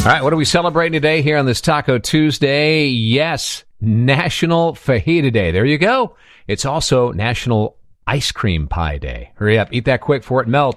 All right, what are we celebrating today here on this Taco Tuesday? Yes, National Fajita Day. There you go. It's also National Ice Cream Pie Day. Hurry up, eat that quick before it melts.